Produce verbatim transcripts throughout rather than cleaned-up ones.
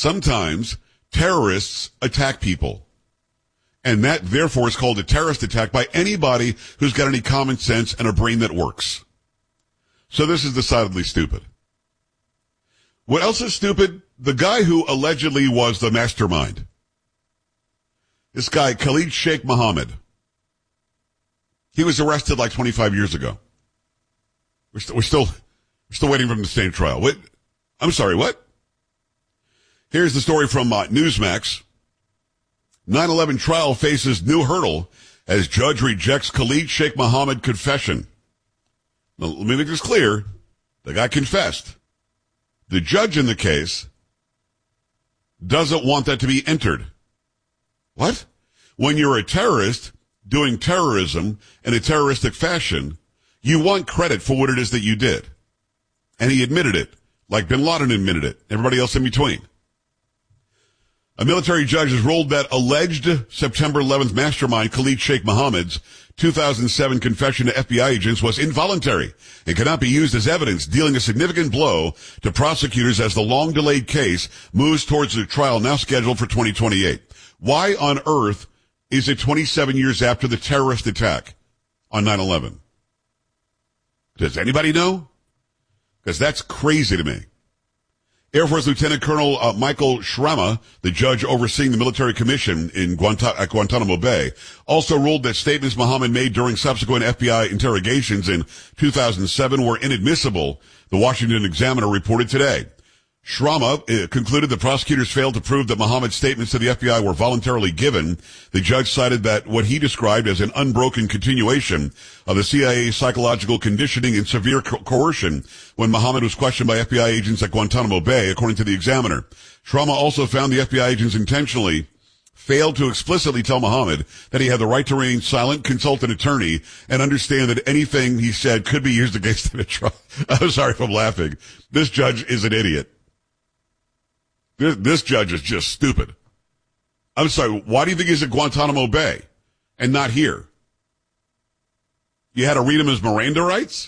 Sometimes terrorists attack people. And that, therefore, is called a terrorist attack by anybody who's got any common sense and a brain that works. So this is decidedly stupid. What else is stupid? The guy who allegedly was the mastermind. This guy, Khalid Sheikh Mohammed. He was arrested like twenty-five years ago. We're, st- we're still, we're still waiting for him to stand trial. What? I'm sorry, what? Here's the story from uh, Newsmax. nine eleven trial faces new hurdle as judge rejects Khalid Sheikh Mohammed confession. Now, let me make this clear. The guy confessed. The judge in the case doesn't want that to be entered. What? When you're a terrorist doing terrorism in a terroristic fashion, you want credit for what it is that you did. And he admitted it, like bin Laden admitted it, everybody else in between. A military judge has ruled that alleged September eleventh mastermind Khalid Sheikh Mohammed's two thousand seven confession to F B I agents was involuntary and cannot be used as evidence, dealing a significant blow to prosecutors as the long-delayed case moves towards a trial now scheduled for twenty twenty-eight. Why on earth is it twenty-seven years after the terrorist attack on nine eleven? Does anybody know? Because that's crazy to me. Air Force Lieutenant Colonel uh, Michael Shrama, the judge overseeing the military commission in Guanta- at Guantanamo Bay, also ruled that statements Mohammed made during subsequent F B I interrogations in two thousand seven were inadmissible, the Washington Examiner reported today. Shrama uh, concluded the prosecutors failed to prove that Mohammed's statements to the F B I were voluntarily given. The judge cited that what he described as an unbroken continuation of the C I A psychological conditioning and severe co- coercion when Mohammed was questioned by F B I agents at Guantanamo Bay, according to the Examiner. Shrama also found the F B I agents intentionally failed to explicitly tell Mohammed that he had the right to remain silent, consult an attorney, and understand that anything he said could be used against him at trial. I'm sorry if I'm laughing. This judge is an idiot. This, this judge is just stupid. I'm sorry, why do you think he's at Guantanamo Bay and not here? You had to read him his Miranda rights?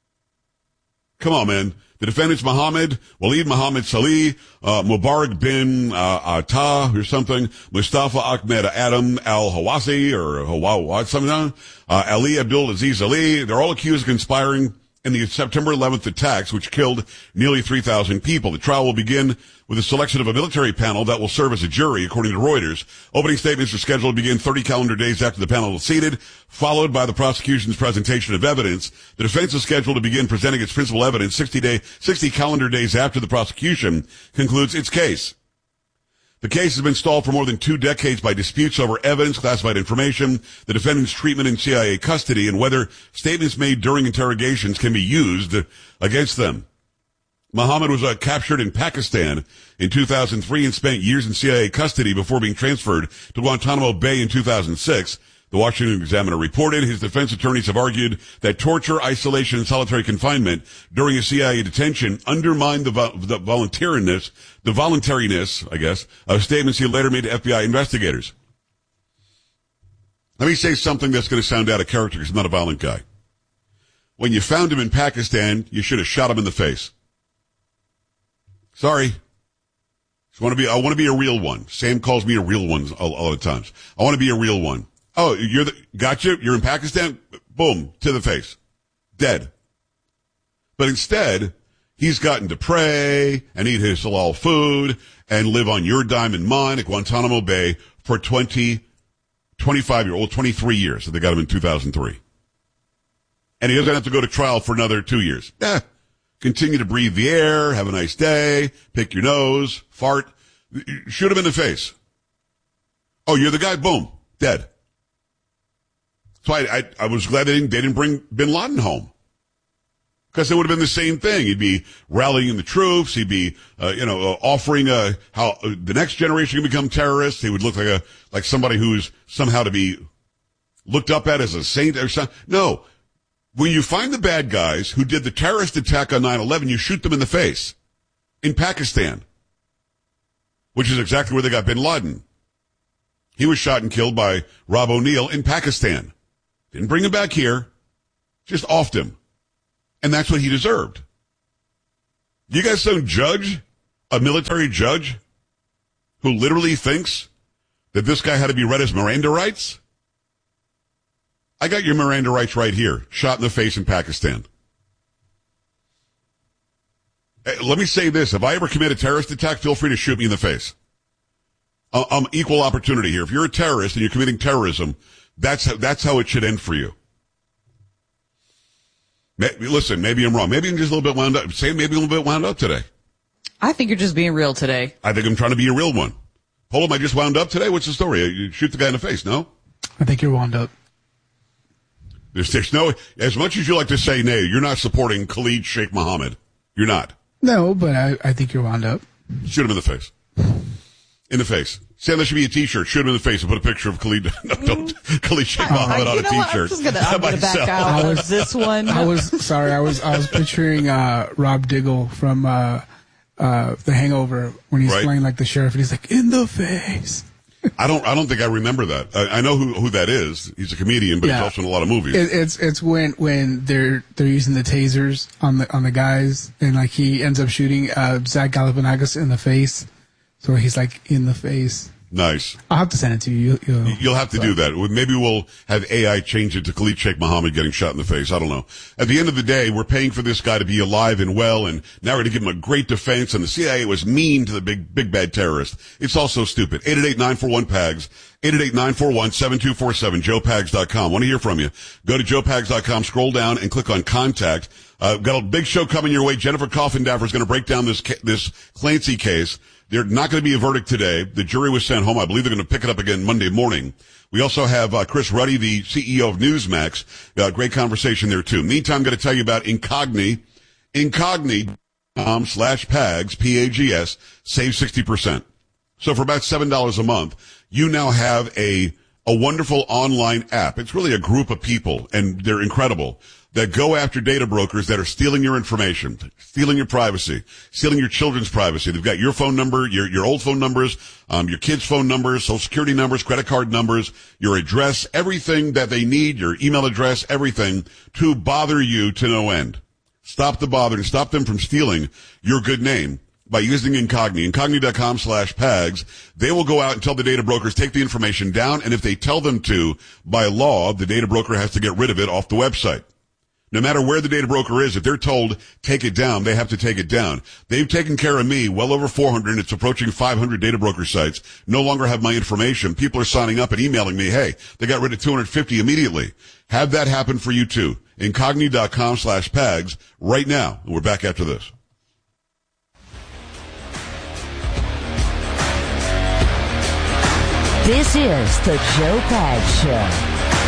Come on, man. The defendants, Mohammed, Walid Mohammed Salih, uh, Mubarak bin uh, Atta or something, Mustafa Ahmed Adam al-Hawasi or Hawawa, something, uh, Ali Abdul Aziz Ali, they're all accused of conspiring in the September eleventh attacks, which killed nearly three thousand people. The trial will begin with a selection of a military panel that will serve as a jury, according to Reuters. Opening statements are scheduled to begin thirty calendar days after the panel is seated, followed by the prosecution's presentation of evidence. The defense is scheduled to begin presenting its principal evidence sixty day, sixty calendar days after the prosecution concludes its case. The case has been stalled for more than two decades by disputes over evidence, classified information, the defendant's treatment in C I A custody, and whether statements made during interrogations can be used against them. Mohammed was uh, captured in Pakistan in two thousand three and spent years in C I A custody before being transferred to Guantanamo Bay in two thousand six. The Washington Examiner reported his defense attorneys have argued that torture, isolation, and solitary confinement during a C I A detention undermined the, vo- the voluntariness, the voluntariness, I guess, of statements he later made to F B I investigators. Let me say something that's going to sound out of character because I'm not a violent guy. When you found him in Pakistan, you should have shot him in the face. Sorry. Just want to be, I want to be a real one. Sam calls me a real one all, all the times. I want to be a real one. Oh, you're the, gotcha? You're in Pakistan? Boom, to the face. Dead. But instead, he's gotten to pray and eat his halal food and live on your dime and mine at Guantanamo Bay for twenty, twenty-five years, well, twenty-three years. So they got him in two thousand three. And he doesn't have to go to trial for another two years. Eh, continue to breathe the air, have a nice day, pick your nose, fart, shoot him in the face. Oh, you're the guy? Boom, dead. So I, I, I was glad they didn't, they didn't bring bin Laden home. Because it would have been the same thing. He'd be rallying the troops. He'd be, uh, you know, uh, offering, uh, how uh, the next generation can become terrorists. He would look like a, like somebody who's somehow to be looked up at as a saint or something. No. When you find the bad guys who did the terrorist attack on nine eleven, you shoot them in the face. In Pakistan. Which is exactly where they got bin Laden. He was shot and killed by Rob O'Neill in Pakistan. Didn't bring him back here. Just offed him. And that's what he deserved. You guys don't judge a military judge who literally thinks that this guy had to be read as Miranda rights? I got your Miranda rights right here. Shot in the face in Pakistan. Let me say this. If I ever commit a terrorist attack, feel free to shoot me in the face. I'm equal opportunity here. If you're a terrorist and you're committing terrorism, that's how, that's how it should end for you. Listen, maybe I'm wrong. Maybe I'm just a little bit wound up. Say maybe a little bit wound up today. I think you're just being real today. I think I'm trying to be a real one. Hold on, I just wound up today? What's the story? You shoot the guy in the face, no? I think you're wound up. There's, there's no, as much as you like to say nay, you're not supporting Khalid Sheikh Mohammed. You're not. No, but I, I think you're wound up. Shoot him in the face. In the face. Sam, there should be a t-shirt. Shoot him in the face and put a picture of Khalid, no, don't, Khalid Sheikh Mohammed on a t-shirt. What? I'm just gonna, I'm gonna back out of this one. I was, sorry, I was, I was picturing, uh, Rob Diggle from, uh, uh, The Hangover when he's right. playing like the sheriff and he's like, in the face. I don't, I don't think I remember that. I, I know who, who that is. He's a comedian, but yeah. he's also in a lot of movies. It, it's, it's when, when they're, they're using the tasers on the, on the guys and like he ends up shooting, uh, Zach Galifianakis in the face. So he's like in the face. Nice. I'll have to send it to you. You'll, You'll have to so. do that. Maybe we'll have A I change it to Khalid Sheikh Mohammed getting shot in the face. I don't know. At the end of the day, we're paying for this guy to be alive and well, and now we're going to give him a great defense, and the C I A was mean to the big, big bad terrorist. It's all so stupid. eight eight eight, nine four one, P A G S, eight eight eight, nine four one, seven two four seven, joe pags dot com. Want to hear from you. Go to joe pags dot com, scroll down, and click on Contact. Uh, got a big show coming your way. Jennifer Coffindaffer is going to break down this, this Clancy case. There's not going to be a verdict today. The jury was sent home. I believe they're going to pick it up again Monday morning. We also have uh, Chris Ruddy, the C E O of Newsmax. Uh, great conversation there, too. Meantime, I'm going to tell you about Incogni. Incogni dot com slash P A G S, P A G S, save sixty percent. So for about seven dollars a month, you now have a, a wonderful online app. It's really a group of people, and they're incredible, that go after data brokers that are stealing your information, stealing your privacy, stealing your children's privacy. They've got your phone number, your, your old phone numbers, um, your kids' phone numbers, social security numbers, credit card numbers, your address, everything that they need, your email address, everything to bother you to no end. Stop the bother and stop them from stealing your good name by using Incogni. Incogni dot com slash P A G S. They will go out and tell the data brokers, take the information down, and if they tell them to, by law, the data broker has to get rid of it off the website. No matter where the data broker is, if they're told, take it down, they have to take it down. They've taken care of me, well over four hundred, and it's approaching five hundred data broker sites. No longer have my information. People are signing up and emailing me, hey, they got rid of two hundred fifty immediately. Have that happen for you too. Incogni dot com slash P A G S right now. And we're back after this. This is the Joe Pags Show.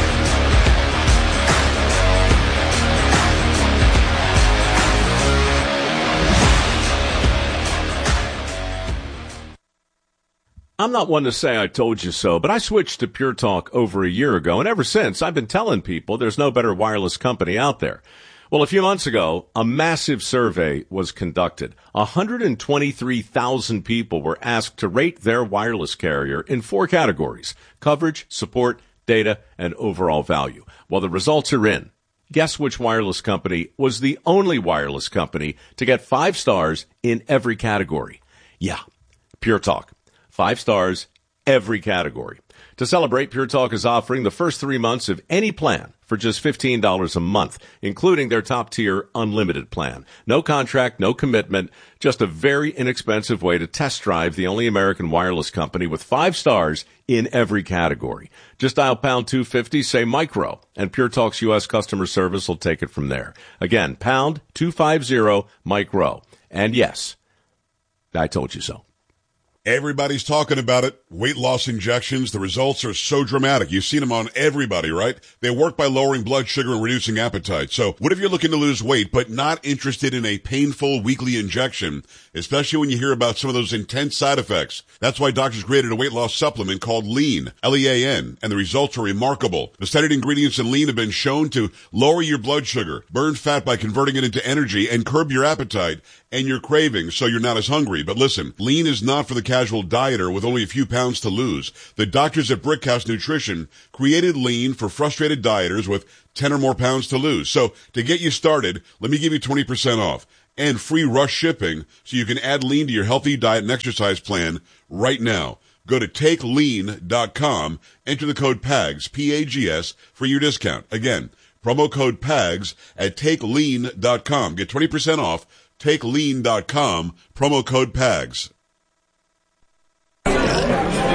I'm not one to say I told you so, but I switched to Pure Talk over a year ago, and ever since, I've been telling people there's no better wireless company out there. Well, a few months ago, a massive survey was conducted. one hundred twenty-three thousand people were asked to rate their wireless carrier in four categories: coverage, support, data, and overall value. Well, the results are in. Guess which wireless company was the only wireless company to get five stars in every category? Yeah, Pure Talk. Five stars, every category. To celebrate, Pure Talk is offering the first three months of any plan for just fifteen dollars a month, including their top-tier unlimited plan. No contract, no commitment, just a very inexpensive way to test drive the only American wireless company with five stars in every category. Just dial pound two fifty, say micro, and Pure Talk's U S customer service will take it from there. Again, pound two fifty, micro. And yes, I told you so. Everybody's talking about it. Weight loss injections. The results are so dramatic. You've seen them on everybody, right? They work by lowering blood sugar and reducing appetite. So what if you're looking to lose weight, but not interested in a painful weekly injection, especially when you hear about some of those intense side effects? That's why doctors created a weight loss supplement called Lean, L E A N, and the results are remarkable. The studied ingredients in Lean have been shown to lower your blood sugar, burn fat by converting it into energy, and curb your appetite and your cravings so you're not as hungry. But listen, Lean is not for the casual dieter with only a few pounds to lose. The doctors at Brickhouse Nutrition created Lean for frustrated dieters with ten or more pounds to lose. So to get you started, let me give you twenty percent off. and free rush shipping so you can add lean to your healthy diet and exercise plan right now. Go to take lean dot com, enter the code P A G S, P A G S, for your discount. Again, promo code P A G S at take lean dot com. Get twenty percent off, take lean dot com, promo code P A G S.